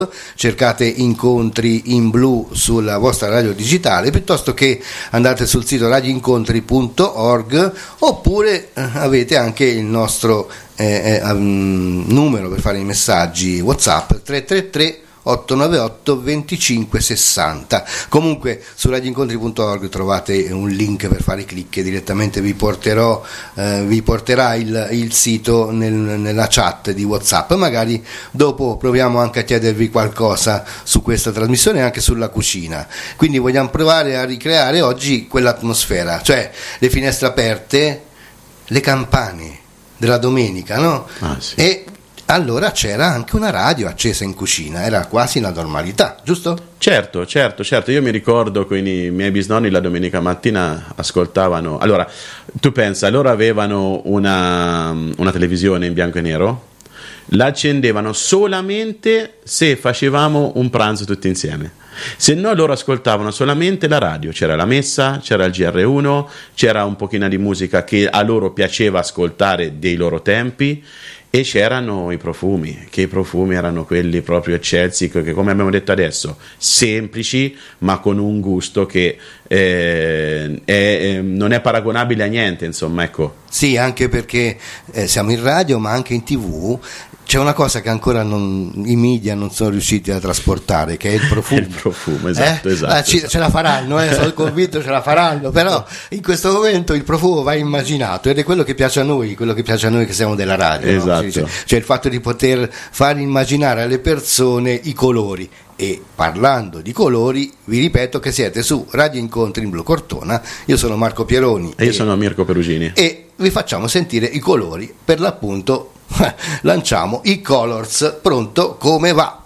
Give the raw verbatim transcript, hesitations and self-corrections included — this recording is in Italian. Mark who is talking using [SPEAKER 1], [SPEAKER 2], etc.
[SPEAKER 1] cercate Incontri in Blu sulla vostra radio digitale, piuttosto che andate sul sito radio incontri punto org, oppure avete anche il nostro eh, eh, um, numero per fare i messaggi WhatsApp tre tre tre otto nove otto due cinque sei zero. Comunque su radio incontri punto org trovate un link per fare clic e direttamente vi porterò eh, vi porterà il, il sito nel, nella chat di WhatsApp. Magari dopo proviamo anche a chiedervi qualcosa su questa trasmissione e anche sulla cucina. Quindi vogliamo provare a ricreare oggi quell'atmosfera, cioè le finestre aperte, le campane della domenica, no?
[SPEAKER 2] Ah, sì.
[SPEAKER 1] E allora c'era anche una radio accesa in cucina, era quasi la normalità, giusto?
[SPEAKER 2] Certo, certo, certo. Io mi ricordo con i miei bisnonni la domenica mattina ascoltavano. Allora, tu pensa, loro avevano una, una televisione in bianco e nero, la accendevano solamente se facevamo un pranzo tutti insieme. Se no loro ascoltavano solamente la radio, c'era la messa, c'era il G R uno, c'era un pochino di musica che a loro piaceva ascoltare dei loro tempi. E c'erano i profumi, che i profumi erano quelli proprio eccelsi, che come abbiamo detto adesso, semplici, ma con un gusto che eh, è, eh, non è paragonabile a niente, insomma, ecco.
[SPEAKER 1] Sì, anche perché eh, siamo in radio, ma anche in tivù. C'è una cosa che ancora non, i media non sono riusciti a trasportare, che è il profumo.
[SPEAKER 2] Il profumo, esatto,
[SPEAKER 1] eh?
[SPEAKER 2] esatto,
[SPEAKER 1] ah, ci,
[SPEAKER 2] esatto.
[SPEAKER 1] Ce la faranno, eh, sono convinto ce la faranno, però in questo momento il profumo va immaginato ed è quello che piace a noi, quello che piace a noi che siamo della radio.
[SPEAKER 2] Esatto.
[SPEAKER 1] No? Cioè, cioè il fatto di poter far immaginare alle persone i colori. E parlando di colori, vi ripeto che siete su Radio Incontri in Blu Cortona, io sono Marco Pieroni
[SPEAKER 2] e io sono Mirko Perugini
[SPEAKER 1] e vi facciamo sentire i colori, per l'appunto lanciamo i Colors. Pronto? Come va?